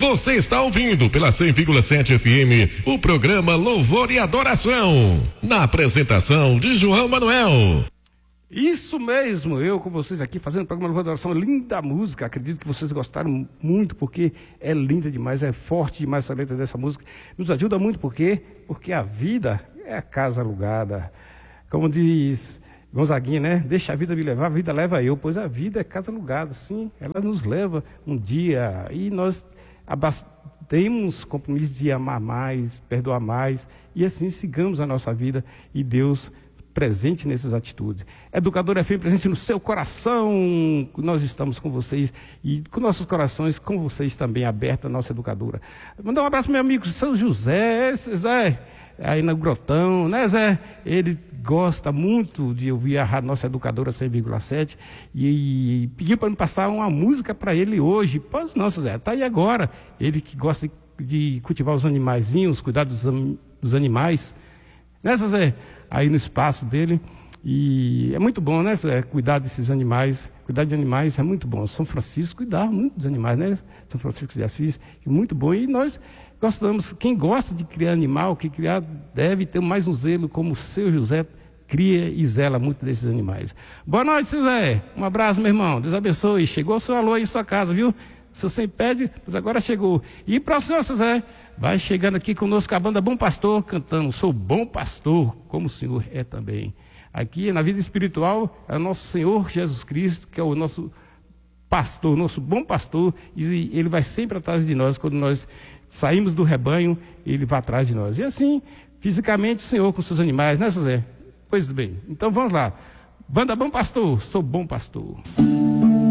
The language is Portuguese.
Você está ouvindo pela 100,7 FM o programa Louvor e Adoração, na apresentação de João Manuel. Isso mesmo, eu com vocês aqui fazendo o programa Louvor e Adoração. Linda música, acredito que vocês gostaram muito, porque é linda demais, é forte demais essa letra dessa música. Nos ajuda muito, porque a vida é a casa alugada. Como diz Gonzaguinha, né? Deixa a vida me levar, a vida leva eu. Pois a vida é casa alugada, sim. Ela nos leva um dia e nós temos compromisso de amar mais, perdoar mais, e assim sigamos a nossa vida e Deus presente nessas atitudes. Educador FM presente no seu coração, nós estamos com vocês e com nossos corações, com vocês também, aberta a nossa educadora. Mandar um abraço ao meu amigo São José, Zé, aí no Grotão, né, Zé? Ele gosta muito de ouvir a nossa educadora 100,7 e pediu para me passar uma música para ele hoje. Pois não, Zé, tá aí agora. Ele que gosta de cultivar os animaizinhos, cuidar dos animais, né, Zé? Aí no espaço dele. E é muito bom, né, Zé? Cuidar desses animais. Cuidar de animais é muito bom. São Francisco cuidar muito dos animais, né? São Francisco de Assis, muito bom. E nós gostamos, quem gosta de criar animal, que criar deve ter mais um zelo, como o seu José cria e zela muito desses animais. Boa noite, seu Zé. Um abraço, meu irmão. Deus abençoe. Chegou o seu alô aí em sua casa, viu? Se você pede, mas agora chegou. E para o senhor, seu Zé, vai chegando aqui conosco a banda Bom Pastor, cantando Sou Bom Pastor, como o Senhor é também. Aqui na vida espiritual é o nosso Senhor Jesus Cristo, que é o nosso pastor, nosso bom pastor, e ele vai sempre atrás de nós. Quando nós saímos do rebanho, ele vai atrás de nós. E assim, fisicamente, o Senhor com seus animais, né, José? Pois bem, então vamos lá. Banda Bom Pastor, Sou Bom Pastor.